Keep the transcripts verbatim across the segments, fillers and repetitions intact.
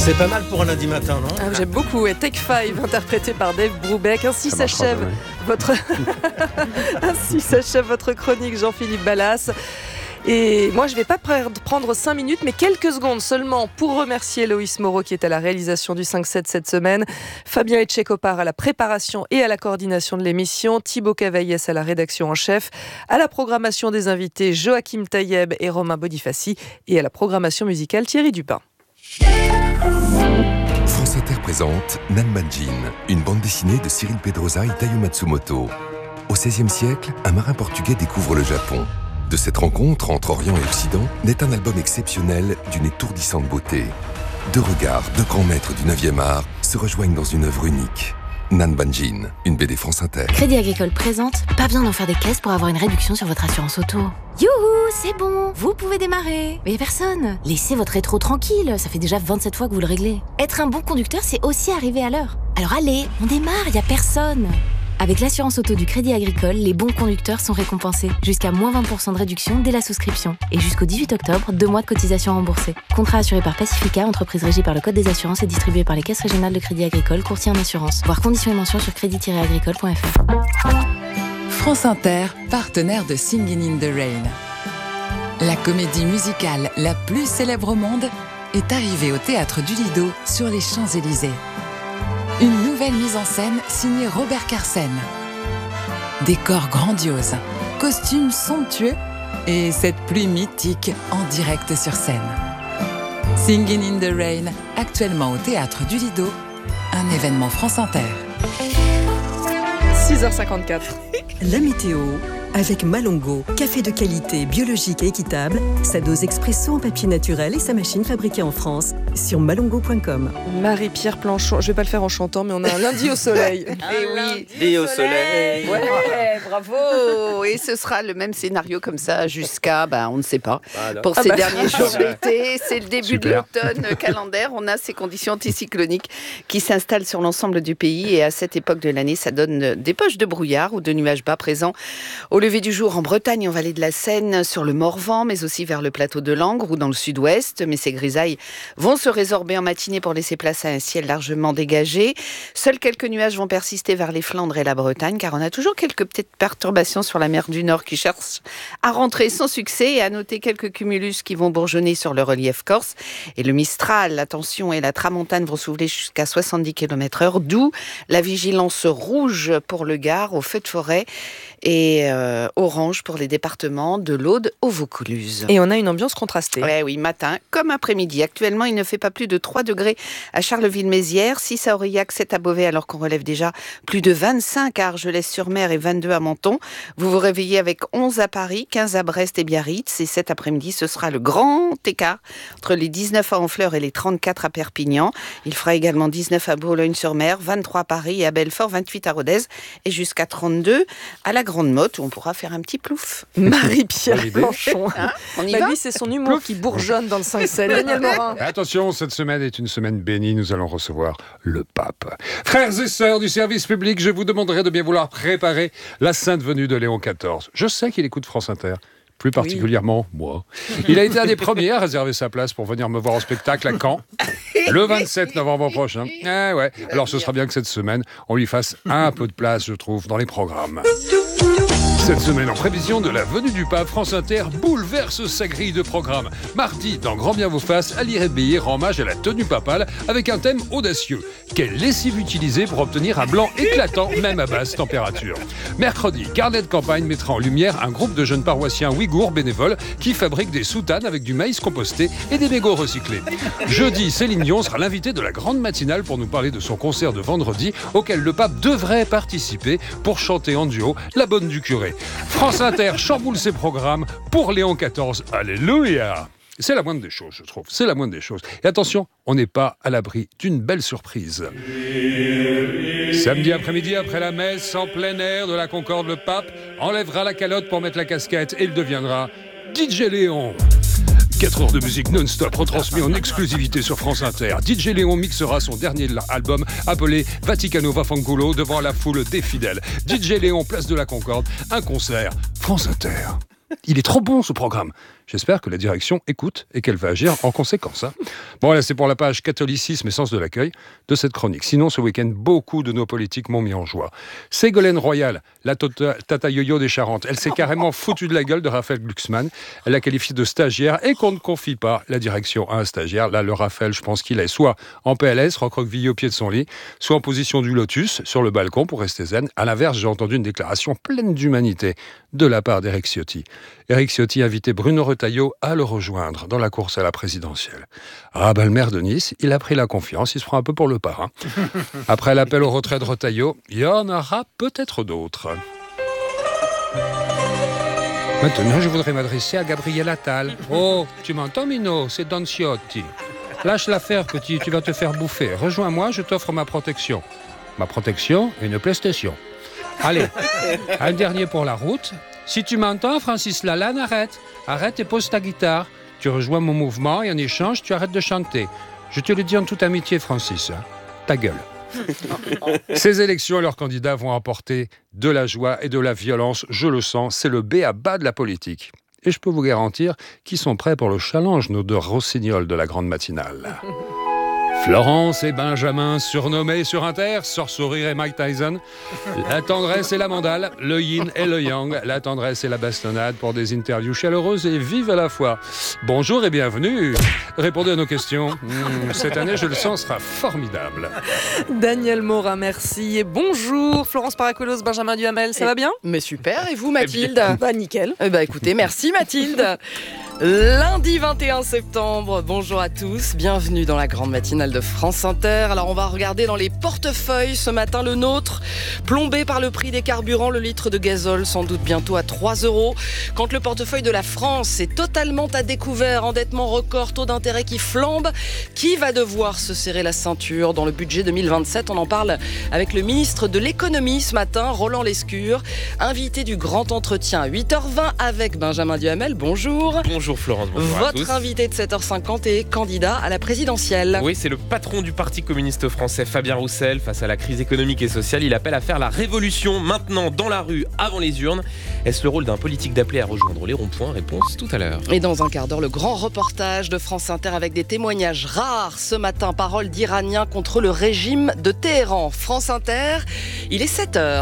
C'est pas mal pour un lundi matin, non ? Ah, j'aime beaucoup. Et Take Five, interprété par Dave Brubeck. Ainsi Ça s'achève votre ainsi s'achève votre chronique, Jean-Philippe Ballas. Et moi, je ne vais pas prendre cinq minutes, mais quelques secondes seulement pour remercier Loïs Moreau qui est à la réalisation du cinq sept cette semaine, Fabien Etchekopar à la préparation et à la coordination de l'émission, Thibaut Cavaillès à la rédaction en chef, à la programmation des invités Joachim Taïeb et Romain Bonifaci et à la programmation musicale Thierry Dupin. France Inter présente Nanbanjin, une bande dessinée de Cyril Pedrosa et Taiyo Matsumoto. Au seizième siècle, un marin portugais découvre le Japon. De cette rencontre entre Orient et Occident naît un album exceptionnel d'une étourdissante beauté. Deux regards, deux grands maîtres du neuvième art se rejoignent dans une œuvre unique. Nanbanjin, une B D France Inter. Crédit Agricole présente, pas besoin d'en faire des caisses pour avoir une réduction sur votre assurance auto. Youhou, c'est bon, vous pouvez démarrer. Mais y a personne. Laissez votre rétro tranquille, ça fait déjà vingt-sept fois que vous le réglez. Être un bon conducteur, c'est aussi arriver à l'heure. Alors allez, on démarre, y a personne. Avec l'assurance auto du Crédit Agricole, les bons conducteurs sont récompensés. Jusqu'à moins vingt pour cent de réduction dès la souscription. Et jusqu'au dix-huit octobre, deux mois de cotisation remboursée. Contrat assuré par Pacifica, entreprise régie par le Code des assurances et distribué par les caisses régionales de Crédit Agricole, courtier en assurance. Voir conditions et mentions sur crédit tiret agricole point f r. France Inter, partenaire de Singin' in the Rain. La comédie musicale la plus célèbre au monde est arrivée au Théâtre du Lido sur les Champs-Élysées. Une nouvelle mise en scène signée Robert Carsen. Décor grandiose, costumes somptueux et cette pluie mythique en direct sur scène. Singin' in the Rain, actuellement au Théâtre du Lido, un événement France Inter. six heures cinquante-quatre. La météo avec Malongo, café de qualité, biologique et équitable, sa dose expresso en papier naturel et sa machine fabriquée en France sur malongo point com. Marie-Pierre Planchon, je vais pas le faire en chantant, mais on a un lundi au soleil. Et oui, Et au soleil. ouais, bravo. Et ce sera le même scénario comme ça jusqu'à, bah, on ne sait pas. Voilà. Pour Ah ces bah. derniers jours d'été, c'est le début Super. de l'automne calendaire. On a ces conditions anticycloniques qui s'installent sur l'ensemble du pays. Et à cette époque de l'année, ça donne des poches de brouillard ou de nuages bas présents au lever du jour en Bretagne, en vallée de la Seine, sur le Morvan, mais aussi vers le plateau de Langres ou dans le sud-ouest. Mais ces grisailles vont se résorber en matinée pour laisser place à un ciel largement dégagé. Seuls quelques nuages vont persister vers les Flandres et la Bretagne, car on a toujours quelques petites perturbations sur la mer du Nord qui cherchent à rentrer sans succès. Et à noter quelques cumulus qui vont bourgeonner sur le relief corse. Et le Mistral, la tension et la tramontane vont souffler jusqu'à soixante-dix kilomètres heure, d'où la vigilance rouge pour le Gard, au feu de forêt, et euh, orange pour les départements de l'Aude au Vaucluse. Et on a une ambiance contrastée. Ouais, oui, matin comme après-midi. Actuellement, il ne fait pas plus de trois degrés à Charleville-Mézières, six à Aurillac, sept à Beauvais, alors qu'on relève déjà plus de vingt-cinq à Argelès-sur-Mer et vingt-deux à Menton. Vous vous réveillez avec onze à Paris, quinze à Brest et Biarritz. Et cet après-midi, ce sera le grand écart entre les dix-neuf à Honfleur et les trente-quatre à Perpignan. Il fera également dix-neuf à Boulogne-sur-Mer, vingt-trois à Paris et à Belfort, vingt-huit à Rodez et jusqu'à trente-deux à la Grande Motte, où on pourra faire un petit plouf. Marie-Pierre Bonne idée. Planchon. Hein, on y Bah, va lui, c'est son humour qui bourgeonne dans le cinq sept. Daniel Morin. Et attention, cette semaine est une semaine bénie, nous allons recevoir le pape. Frères et sœurs du service public, je vous demanderai de bien vouloir préparer la sainte venue de Léon quatorze. Je sais qu'il écoute France Inter. Plus particulièrement moi. Il a été un des premiers à réserver sa place pour venir me voir en spectacle à Caen, le vingt-sept novembre prochain. Eh ouais. Alors ce sera bien que cette semaine, on lui fasse un peu de place, je trouve, dans les programmes. Cette semaine, en prévision de la venue du pape, France Inter bouleverse sa grille de programme. Mardi, dans Grand Bien vous fasse, Ali Rebéillé rend hommage à la tenue papale avec un thème audacieux. Quelle lessive utiliser pour obtenir un blanc éclatant, même à basse température. Mercredi, Carnet de campagne mettra en lumière un groupe de jeunes paroissiens ouïghours bénévoles qui fabriquent des soutanes avec du maïs composté et des mégots recyclés. Jeudi, Céline Dion sera l'invitée de la grande matinale pour nous parler de son concert de vendredi auquel le pape devrait participer pour chanter en duo La Bonne du Curé. France Inter chamboule ses programmes pour Léon quatorze. Alléluia! C'est la moindre des choses, je trouve. C'est la moindre des choses. Et attention, on n'est pas à l'abri d'une belle surprise. Samedi après-midi, après la messe, en plein air de la Concorde, le pape enlèvera la calotte pour mettre la casquette et il deviendra D J Léon. quatre heures de musique non-stop retransmis en exclusivité sur France Inter. D J Léon mixera son dernier album appelé Vaticano Vaffanculo devant la foule des fidèles. D J Léon, place de la Concorde, un concert France Inter. Il est trop bon ce programme. J'espère que la direction écoute et qu'elle va agir en conséquence. Hein. Bon, là, c'est pour la page catholicisme et sens de l'accueil de cette chronique. Sinon, ce week-end, beaucoup de nos politiques m'ont mis en joie. Ségolène Royal, la tota, tata yo-yo des Charentes, elle s'est carrément foutue de la gueule de Raphaël Glucksmann. Elle l'a qualifié de stagiaire et qu'on ne confie pas la direction à un stagiaire. Là, le Raphaël, je pense qu'il est soit en P L S, recroquevillé au pied de son lit, soit en position du lotus sur le balcon pour rester zen. À l'inverse, j'ai entendu une déclaration pleine d'humanité de la part d'Éric Ciotti. Éric Ciotti a invité Bruno Retailleau à le rejoindre dans la course à la présidentielle. Ah ben, le maire de Nice, il a pris la confiance, il se prend un peu pour le parrain. Après l'appel au retrait de Retailleau, il y en aura peut-être d'autres. Maintenant, je voudrais m'adresser à Gabriel Attal. Oh, tu m'entends, Mino? C'est Don Ciotti. Lâche l'affaire, petit, tu vas te faire bouffer. Rejoins-moi, je t'offre ma protection. Ma protection et une PlayStation. Allez, un dernier pour la route. Si tu m'entends, Francis Lalanne, arrête. Arrête et pose ta guitare. Tu rejoins mon mouvement et en échange, tu arrêtes de chanter. Je te le dis en toute amitié, Francis. Ta gueule. Ces élections et leurs candidats vont apporter de la joie et de la violence. Je le sens, c'est le b-a-ba de la politique. Et je peux vous garantir qu'ils sont prêts pour le challenge, nos deux rossignols de la grande matinale. Florence et Benjamin, surnommés sur Inter, Sorcerer et Mike Tyson. La tendresse et la mandale, le yin et le yang. La tendresse et la bastonnade pour des interviews chaleureuses et vives à la fois. Bonjour et bienvenue. Répondez à nos questions. Mmh, cette année, je le sens, sera formidable. Daniel Morin, merci. Et bonjour, Florence Paracolos, Benjamin Duhamel, ça et, va bien? Mais super, et vous Mathilde? Eh bah nickel. Eh bah écoutez, merci Mathilde. Lundi vingt et un septembre, bonjour à tous, bienvenue dans la grande matinale de France Inter. Alors on va regarder dans les portefeuilles ce matin le nôtre, plombé par le prix des carburants, le litre de gazole sans doute bientôt à trois euros. Quand le portefeuille de la France est totalement à découvert, endettement record, taux d'intérêt qui flambe, qui va devoir se serrer la ceinture dans le budget deux mille vingt-sept? On en parle avec le ministre de l'économie ce matin, Roland Lescure, invité du grand entretien à huit heures vingt avec Benjamin Duhamel. Bonjour. Bonjour Florence, bonjour à tous. Votre invité de sept heures cinquante est candidat à la présidentielle. Oui, c'est le patron du Parti communiste français, Fabien Roussel. Face à la crise économique et sociale, il appelle à faire la révolution maintenant dans la rue, avant les urnes. Est-ce le rôle d'un politique d'appeler à rejoindre les ronds-points? Réponse tout à l'heure. Et dans un quart d'heure, le grand reportage de France Inter avec des témoignages rares. Ce matin, parole d'Iraniens contre le régime de Téhéran. France Inter, il est sept heures.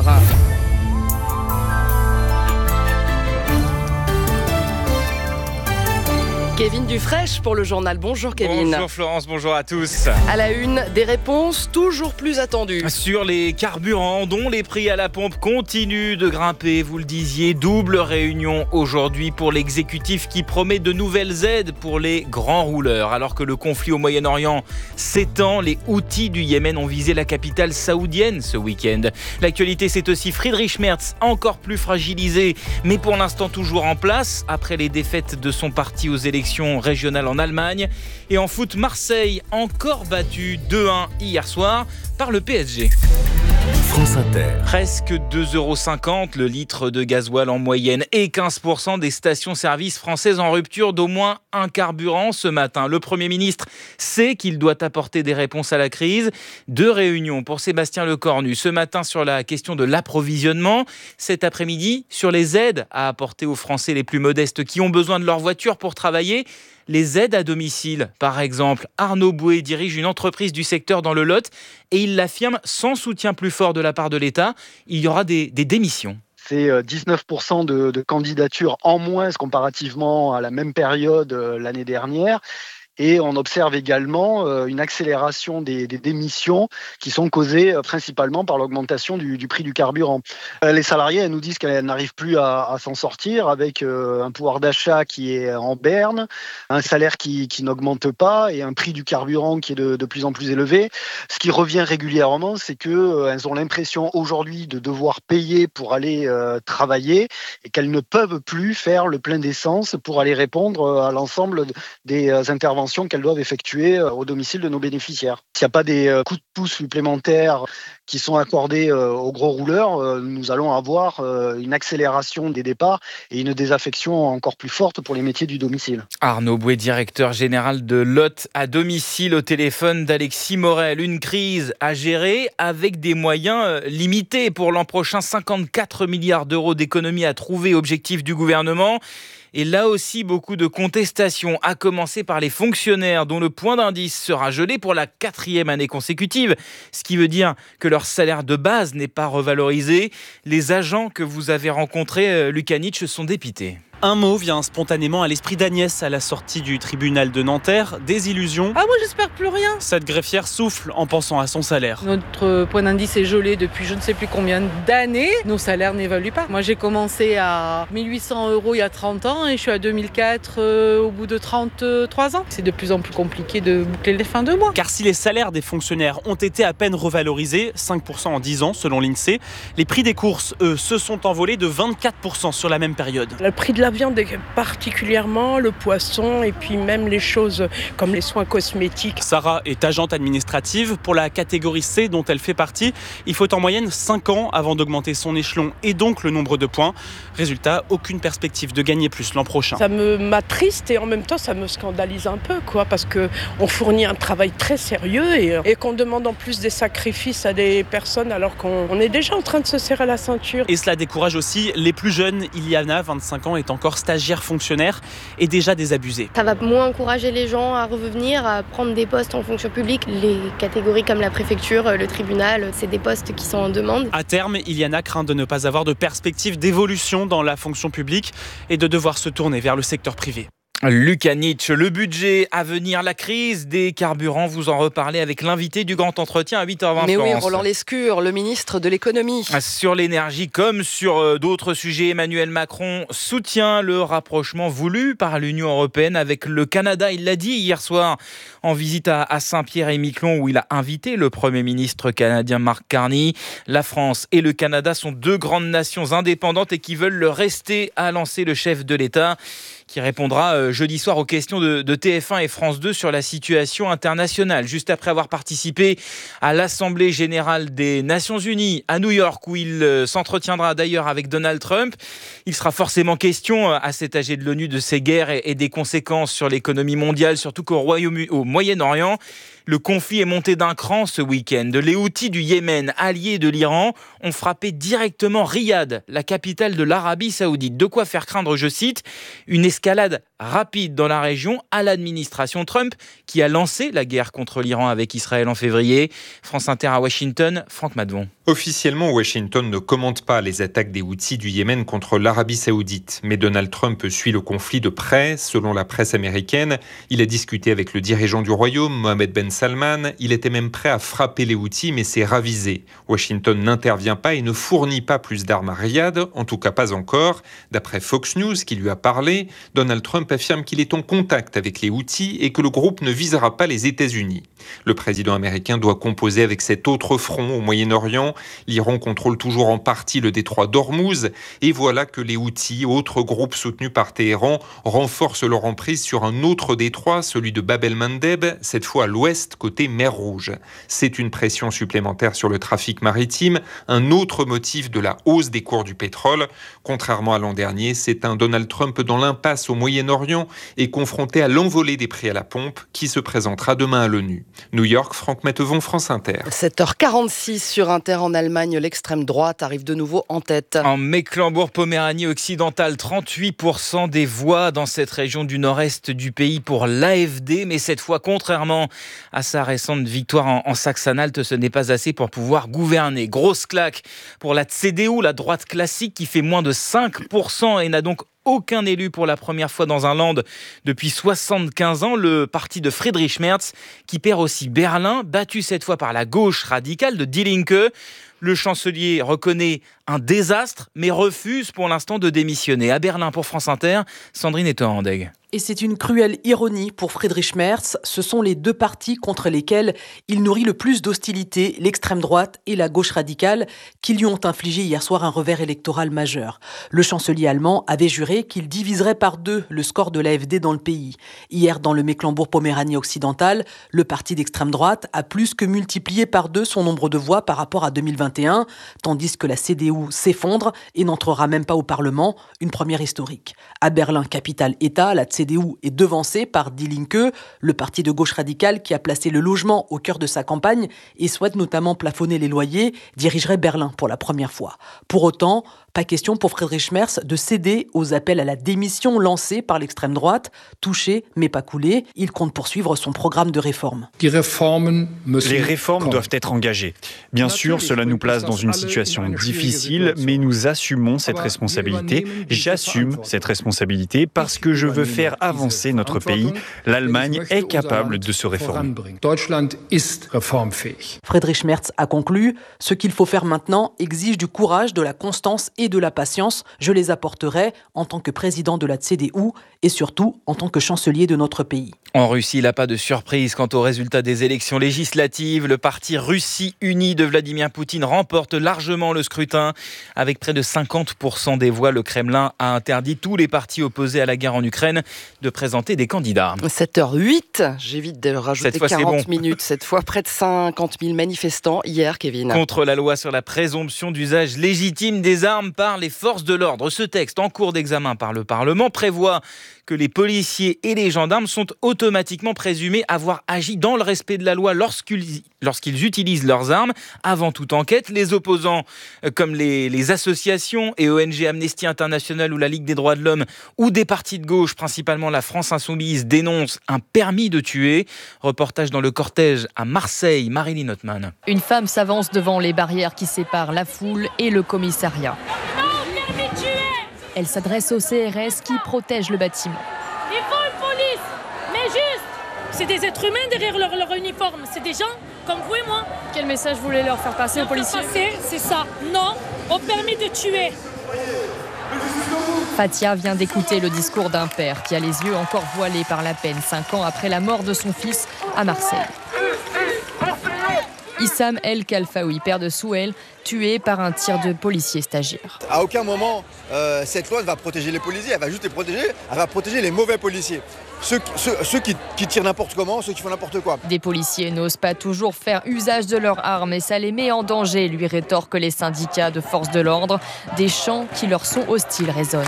Kevin Dufraîche pour le journal. Bonjour Kevin. Bonjour Florence, bonjour à tous. À la une, des réponses toujours plus attendues. Sur les carburants, dont les prix à la pompe continuent de grimper, vous le disiez, double réunion aujourd'hui pour l'exécutif qui promet de nouvelles aides pour les grands rouleurs. Alors que le conflit au Moyen-Orient s'étend, les Houthis du Yémen ont visé la capitale saoudienne ce week-end. L'actualité, c'est aussi Friedrich Merz, encore plus fragilisé, mais pour l'instant toujours en place, après les défaites de son parti aux élections régionale en Allemagne. Et en foot, Marseille encore battu deux un hier soir par le P S G. France Inter. Presque deux euros cinquante le litre de gasoil en moyenne et quinze pour cent des stations-service françaises en rupture d'au moins un carburant ce matin. Le Premier ministre sait qu'il doit apporter des réponses à la crise. Deux réunions pour Sébastien Lecornu. Ce matin sur la question de l'approvisionnement. Cet après-midi sur les aides à apporter aux Français les plus modestes qui ont besoin de leur voiture pour travailler. Les aides à domicile, par exemple. Arnaud Bouet dirige une entreprise du secteur dans le Lot et il l'affirme, sans soutien plus fort de la part de l'État, il y aura des, des démissions. C'est dix-neuf pour cent de, de candidatures en moins comparativement à la même période euh, l'année dernière. Et on observe également euh, une accélération des, des démissions qui sont causées euh, principalement par l'augmentation du, du prix du carburant. Euh, les salariés elles nous disent qu'elles n'arrivent plus à, à s'en sortir avec euh, un pouvoir d'achat qui est en berne, un salaire qui, qui n'augmente pas et un prix du carburant qui est de, de plus en plus élevé. Ce qui revient régulièrement, c'est qu'elles euh, ont l'impression aujourd'hui de devoir payer pour aller euh, travailler et qu'elles ne peuvent plus faire le plein d'essence pour aller répondre à l'ensemble des euh, interventions qu'elles doivent effectuer au domicile de nos bénéficiaires. S'il n'y a pas des euh, coups de pouce supplémentaires qui sont accordés euh, aux gros rouleurs, euh, nous allons avoir euh, une accélération des départs et une désaffection encore plus forte pour les métiers du domicile. Arnaud Bouet, directeur général de Lot à domicile, au téléphone d'Alexis Morel. Une crise à gérer avec des moyens limités. Pour l'an prochain, cinquante-quatre milliards d'euros d'économies à trouver, objectif du gouvernement. Et là aussi, beaucoup de contestations, à commencer par les fonctionnaires dont le point d'indice sera gelé pour la quatrième année consécutive. Ce qui veut dire que leur salaire de base n'est pas revalorisé. Les agents que vous avez rencontrés, Lucas Nietzsche, sont dépités. Un mot vient spontanément à l'esprit d'Agnès à la sortie du tribunal de Nanterre. Désillusion. Ah, moi j'espère plus rien. Cette greffière souffle en pensant à son salaire. Notre point d'indice est gelé depuis je ne sais plus combien d'années. Nos salaires n'évoluent pas. Moi j'ai commencé à mille huit cents euros il y a trente ans et je suis à deux mille quatre euh, au bout de trente-trois ans. C'est de plus en plus compliqué de boucler les fins de mois. Car si les salaires des fonctionnaires ont été à peine revalorisés, cinq pour cent en dix ans selon l'INSEE, les prix des courses, eux, se sont envolés de vingt-quatre pour cent sur la même période. Le prix de la viande, particulièrement le poisson et puis même les choses comme les soins cosmétiques. Sarah est agente administrative. Pour la catégorie C dont elle fait partie, il faut en moyenne cinq ans avant d'augmenter son échelon et donc le nombre de points. Résultat, aucune perspective de gagner plus l'an prochain. Ça me m'attriste et en même temps ça me scandalise un peu, quoi, parce qu'on fournit un travail très sérieux et, et qu'on demande en plus des sacrifices à des personnes alors qu'on on est déjà en train de se serrer la ceinture. Et cela décourage aussi les plus jeunes. Iliana, vingt-cinq ans, est encore stagiaire fonctionnaire et déjà désabusée. Ça va moins encourager les gens à revenir, à prendre des postes en fonction publique. Les catégories comme la préfecture, le tribunal, c'est des postes qui sont en demande. À terme, Iliana craint de ne pas avoir de perspective d'évolution dans la fonction publique et de devoir se tourner vers le secteur privé. Lucas Nietzsche, le budget à venir, la crise des carburants, vous en reparlez avec l'invité du grand entretien à huit heures vingt. Mais Florence. oui, Roland Lescure, le ministre de l'économie. Sur l'énergie comme sur d'autres sujets, Emmanuel Macron soutient le rapprochement voulu par l'Union européenne avec le Canada. Il l'a dit hier soir en visite à Saint-Pierre-et-Miquelon où il a invité le Premier ministre canadien Mark Carney. La France et le Canada sont deux grandes nations indépendantes et qui veulent le rester, a lancé le chef de l'État, qui répondra jeudi soir aux questions de, de T F un et France deux sur la situation internationale. Juste après avoir participé à l'Assemblée générale des Nations Unies à New York, où il s'entretiendra d'ailleurs avec Donald Trump, il sera forcément question à cet âgé de l'ONU de ces guerres et, et des conséquences sur l'économie mondiale, surtout qu'au Royaume, au Moyen-Orient, le conflit est monté d'un cran ce week-end. Les Houthis du Yémen, alliés de l'Iran, ont frappé directement Riyad, la capitale de l'Arabie Saoudite. De quoi faire craindre, je cite, une escalade rapide dans la région à l'administration Trump, qui a lancé la guerre contre l'Iran avec Israël en février. France Inter à Washington, Franck Madvon. Officiellement, Washington ne commente pas les attaques des Houthis du Yémen contre l'Arabie Saoudite. Mais Donald Trump suit le conflit de près. Selon la presse américaine, il a discuté avec le dirigeant du royaume, Mohammed Ben Salman. Il était même prêt à frapper les Houthis, mais c'est ravisé. Washington n'intervient pas et ne fournit pas plus d'armes à Riyad, en tout cas pas encore. D'après Fox News, qui lui a parlé, Donald Trump affirme qu'il est en contact avec les Houthis et que le groupe ne visera pas les États-Unis. Le président américain doit composer avec cet autre front au Moyen-Orient. L'Iran contrôle toujours en partie le détroit d'Ormuz. Et voilà que les Houthis, autres groupes soutenus par Téhéran, renforcent leur emprise sur un autre détroit, celui de Bab el-Mandeb, cette fois à l'ouest, côté mer Rouge. C'est une pression supplémentaire sur le trafic maritime, un autre motif de la hausse des cours du pétrole. Contrairement à l'an dernier, c'est un Donald Trump dans l'impasse au Moyen-Orient et confronté à l'envolée des prix à la pompe qui se présentera demain à l'ONU. New York, Franck Mattevon, France Inter. sept heures quarante-six sur Inter en Allemagne, l'extrême droite arrive de nouveau en tête. En Mecklembourg-Poméranie occidentale, trente-huit pour cent des voix dans cette région du nord-est du pays pour l'A F D. Mais cette fois, contrairement à sa récente victoire en, en Saxe-Anhalt, ce n'est pas assez pour pouvoir gouverner. Grosse claque pour la C D U, la droite classique, qui fait moins de cinq pour cent et n'a donc aucun élu pour la première fois dans un land depuis soixante-quinze ans. Le parti de Friedrich Merz, qui perd aussi Berlin, battu cette fois par la gauche radicale de Die Linke. Le chancelier reconnaît un désastre, mais refuse pour l'instant de démissionner. À Berlin, pour France Inter, Sandrine Etohandeg. et c'est une cruelle ironie pour Friedrich Merz. Ce sont les deux partis contre lesquels il nourrit le plus d'hostilité, l'extrême droite et la gauche radicale, qui lui ont infligé hier soir un revers électoral majeur. Le chancelier allemand avait juré qu'il diviserait par deux le score de l'A F D dans le pays. Hier, dans le Mecklembourg-Poméranie occidental, le parti d'extrême droite a plus que multiplié par deux son nombre de voix par rapport à deux mille vingt et un, tandis que la C D U s'effondre et n'entrera même pas au Parlement, une première historique. À Berlin, capitale-État, la C D U est devancée par Die Linke, le parti de gauche radicale qui a placé le logement au cœur de sa campagne et souhaite notamment plafonner les loyers, dirigerait Berlin pour la première fois. Pour autant, pas question pour Friedrich Merz de céder aux appels à la démission lancés par l'extrême droite. Touché, mais pas coulé, il compte poursuivre son programme de réforme. Les réformes doivent être engagées. Bien sûr, cela nous place dans une situation difficile, mais nous assumons cette responsabilité. J'assume cette responsabilité parce que je veux faire avancer notre pays. L'Allemagne est capable de se réformer. Friedrich Merz a conclu « Ce qu'il faut faire maintenant exige du courage, de la constance et de la patience. Je les apporterai en tant que président de la C D U et surtout en tant que chancelier de notre pays. » En Russie, il n'y a pas de surprise quant aux résultats des élections législatives. Le parti Russie Unie de Vladimir Poutine remporte largement le scrutin. Avec près de cinquante pour cent des voix, le Kremlin a interdit tous les partis opposés à la guerre en Ukraine de présenter des candidats. sept heures huit, j'évite de rajouter Cette fois, quarante bon. minutes. Cette fois, près de cinquante mille manifestants hier, Kevin. Contre la loi sur la présomption d'usage légitime des armes par les forces de l'ordre. Ce texte, en cours d'examen par le Parlement, prévoit que les policiers et les gendarmes sont automatiquement présumés avoir agi dans le respect de la loi lorsqu'ils, lorsqu'ils utilisent leurs armes. Avant toute enquête, les opposants, comme les, les associations et O N G Amnesty International ou la Ligue des droits de l'homme, ou des partis de gauche, principalement la France Insoumise, dénoncent un permis de tuer. Reportage dans le cortège à Marseille, Marilyn Hotman. Une femme s'avance devant les barrières qui séparent la foule et le commissariat. Elle s'adresse au C R S qui protège le bâtiment. Il faut une police, mais juste. C'est des êtres humains derrière leur, leur uniforme. C'est des gens comme vous et moi. Quel message vous voulez leur faire passer aux policiers ? Passer, c'est ça. Non au permis de tuer. Fatia vient d'écouter le discours d'un père qui a les yeux encore voilés par la peine, cinq ans après la mort de son fils à Marseille. Issam El Khalfaoui, père de Souhel, tué par un tir de policier stagiaire. À aucun moment, euh, cette loi ne va protéger les policiers, elle va juste les protéger, elle va protéger les mauvais policiers. Ceux, ceux, ceux qui, qui tirent n'importe comment, ceux qui font n'importe quoi. Des policiers n'osent pas toujours faire usage de leurs armes et ça les met en danger, lui rétorquent les syndicats de forces de l'ordre. Des chants qui leur sont hostiles résonnent.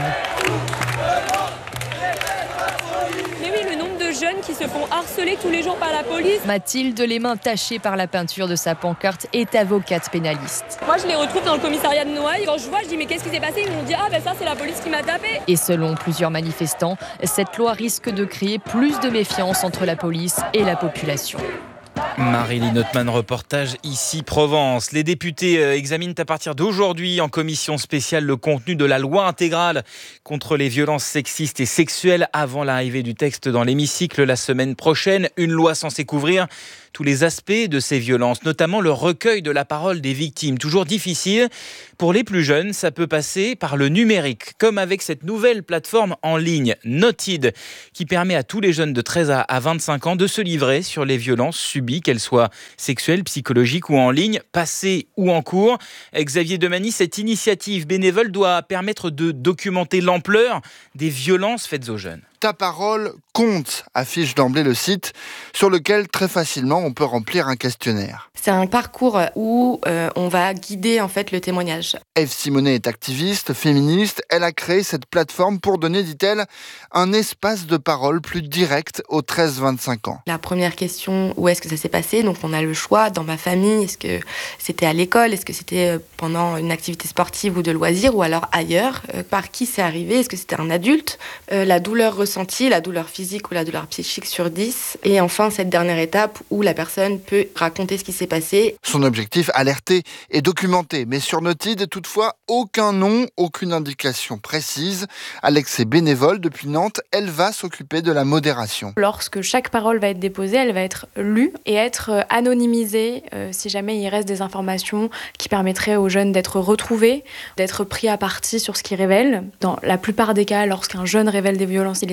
Jeunes qui se font harceler tous les jours par la police. Mathilde, les mains tachées par la peinture de sa pancarte, est avocate pénaliste. Moi, je les retrouve dans le commissariat de Noailles. Quand je vois, je dis mais qu'est-ce qui s'est passé ? Ils m'ont dit ah ben ça c'est la police qui m'a tapé. Et selon plusieurs manifestants, cette loi risque de créer plus de méfiance entre la police et la population. Marilyn Hotman, reportage ici Provence. Les députés examinent à partir d'aujourd'hui en commission spéciale le contenu de la loi intégrale contre les violences sexistes et sexuelles avant l'arrivée du texte dans l'hémicycle la semaine prochaine. Une loi censée couvrir tous les aspects de ces violences, notamment le recueil de la parole des victimes. Toujours difficile. Pour les plus jeunes, ça peut passer par le numérique, comme avec cette nouvelle plateforme en ligne, Notid, qui permet à tous les jeunes de treize à vingt-cinq ans de se livrer sur les violences subies, qu'elles soient sexuelles, psychologiques ou en ligne, passées ou en cours. Xavier Demany, cette initiative bénévole doit permettre de documenter l'ampleur des violences faites aux jeunes. Ta parole compte, affiche d'emblée le site, sur lequel très facilement on peut remplir un questionnaire. C'est un parcours où euh, on va guider en fait le témoignage. Ève Simonet est activiste, féministe. Elle a créé cette plateforme pour donner, dit-elle, un espace de parole plus direct aux treize vingt-cinq ans. La première question, où est-ce que ça s'est passé ? Donc on a le choix dans ma famille. Est-ce que c'était à l'école ? Est-ce que c'était pendant une activité sportive ou de loisirs ? Ou alors ailleurs ? euh, Par qui c'est arrivé ? Est-ce que c'était un adulte ? euh, La douleur ressentie, la douleur physique ou la douleur psychique sur dix. Et enfin, cette dernière étape où la personne peut raconter ce qui s'est passé. Son objectif, alerter et documenter. Mais sur Notid, toutefois, aucun nom, aucune indication précise. Alex est bénévole depuis Nantes. Elle va s'occuper de la modération. Lorsque chaque parole va être déposée, elle va être lue et être anonymisée euh, si jamais il reste des informations qui permettraient aux jeunes d'être retrouvés, d'être pris à partie sur ce qu'ils révèlent. Dans la plupart des cas, lorsqu'un jeune révèle des violences, il est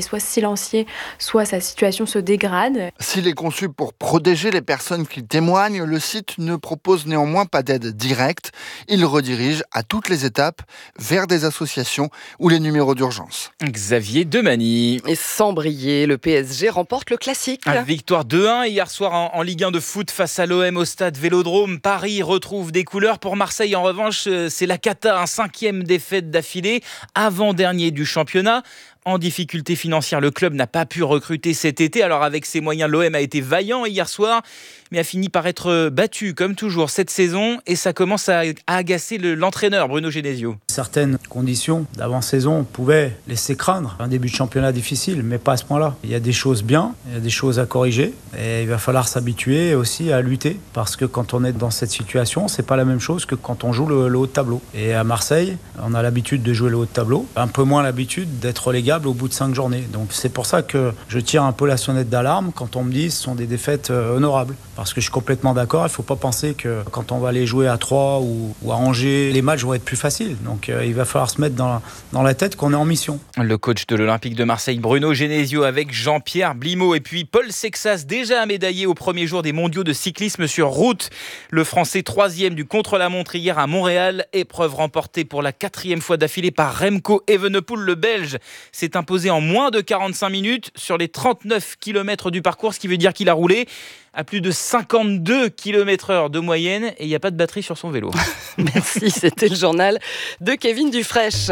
soit silencié, soit sa situation se dégrade. S'il est conçu pour protéger les personnes qui témoignent, le site ne propose néanmoins pas d'aide directe. Il redirige à toutes les étapes vers des associations ou les numéros d'urgence. Xavier Demany. Et sans briller, le P S G remporte le classique. Ah, victoire deux un hier soir en, en Ligue un de foot face à l'O M au stade Vélodrome. Paris retrouve des couleurs. Pour Marseille, en revanche, c'est la cata. Un cinquième défaite d'affilée, avant-dernier du championnat. En difficulté financière, le club n'a pas pu recruter cet été. Alors avec ses moyens, l'O M a été vaillant hier soir, mais a fini par être battu, comme toujours, cette saison. Et ça commence à, à agacer le, l'entraîneur, Bruno Genesio. Certaines conditions d'avant-saison pouvaient laisser craindre un début de championnat difficile, mais pas à ce point-là. Il y a des choses bien, il y a des choses à corriger. Et il va falloir s'habituer aussi à lutter. Parce que quand on est dans cette situation, c'est pas la même chose que quand on joue le, le haut de tableau. Et à Marseille, on a l'habitude de jouer le haut de tableau. Un peu moins l'habitude d'être relégable au bout de cinq journées. Donc c'est pour ça que je tire un peu la sonnette d'alarme quand on me dit que ce sont des défaites honorables. Parce que je suis complètement d'accord, il ne faut pas penser que quand on va aller jouer à Troyes ou, ou à Angers, les matchs vont être plus faciles. Donc euh, il va falloir se mettre dans, dans la tête qu'on est en mission. Le coach de l'Olympique de Marseille, Bruno Genesio, avec Jean-Pierre Blimaud. Et puis Paul Sexas, déjà médaillé au premier jour des mondiaux de cyclisme sur route. Le Français troisième du contre-la-montre hier à Montréal. Épreuve remportée pour la quatrième fois d'affilée par Remco Evenepoel. Le Belge s'est imposé en moins de quarante-cinq minutes sur les trente-neuf kilomètres du parcours, ce qui veut dire qu'il a roulé à plus de cinquante-deux kilomètres heure de moyenne et il n'y a pas de batterie sur son vélo. Merci, c'était le journal de Kevin Dufraîche.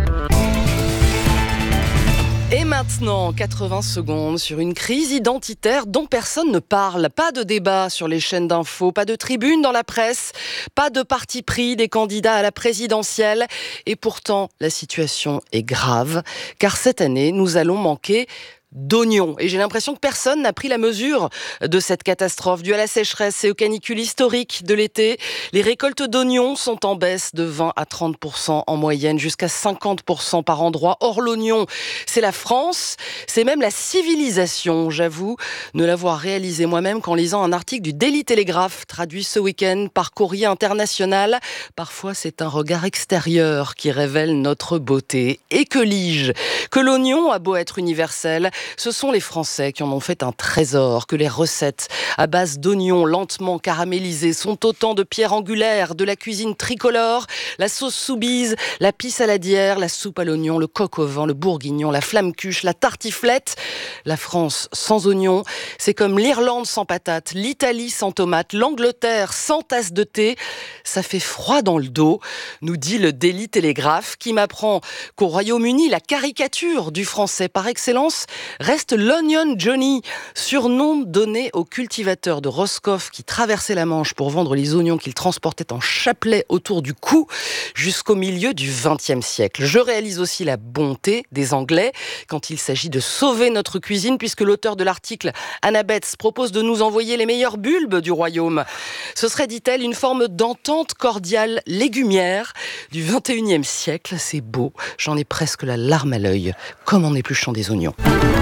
Et maintenant, quatre-vingts secondes sur une crise identitaire dont personne ne parle. Pas de débat sur les chaînes d'infos, pas de tribune dans la presse, pas de parti pris des candidats à la présidentielle. Et pourtant, la situation est grave, car cette année, nous allons manquer d'oignons. Et j'ai l'impression que personne n'a pris la mesure de cette catastrophe due à la sécheresse et aux canicules historiques de l'été. Les récoltes d'oignons sont en baisse de vingt à trente pour cent en moyenne, jusqu'à cinquante pour cent par endroit. Or, l'oignon, c'est la France, c'est même la civilisation, j'avoue, ne l'avoir réalisé moi-même qu'en lisant un article du Daily Telegraph, traduit ce week-end par Courrier International. Parfois, c'est un regard extérieur qui révèle notre beauté. Et que lis-je ? Que l'oignon a beau être universel, ce sont les Français qui en ont fait un trésor, que les recettes à base d'oignons lentement caramélisés sont autant de pierres angulaires de la cuisine tricolore, la sauce soubise, la pie saladière, la soupe à l'oignon, le coq au vin, le bourguignon, la flamme-cuche, la tartiflette. La France sans oignons, c'est comme l'Irlande sans patates, l'Italie sans tomates, l'Angleterre sans tasse de thé. Ça fait froid dans le dos, nous dit le Daily Telegraph, qui m'apprend qu'au Royaume-Uni, la caricature du français par excellence reste l'Onion Johnny, surnom donné aux cultivateurs de Roscoff qui traversaient la Manche pour vendre les oignons qu'ils transportaient en chapelet autour du cou jusqu'au milieu du vingtième siècle. Je réalise aussi la bonté des Anglais quand il s'agit de sauver notre cuisine, puisque l'auteur de l'article, Anna Betts, propose de nous envoyer les meilleurs bulbes du royaume. Ce serait, dit-elle, une forme d'entente cordiale légumière du vingt et unième siècle. C'est beau, j'en ai presque la larme à l'œil, comme en épluchant des oignons.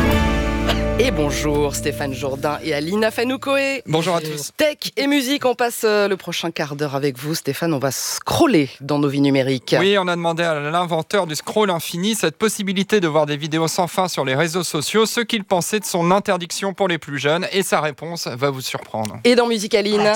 Et bonjour Stéphane Jourdain et Alina Fanoukoé. Bonjour à tous. Tech et musique, on passe le prochain quart d'heure avec vous. Stéphane, on va scroller dans nos vies numériques. Oui, on a demandé à l'inventeur du scroll infini cette possibilité de voir des vidéos sans fin sur les réseaux sociaux, ce qu'il pensait de son interdiction pour les plus jeunes, et sa réponse va vous surprendre. Et dans Musicaline,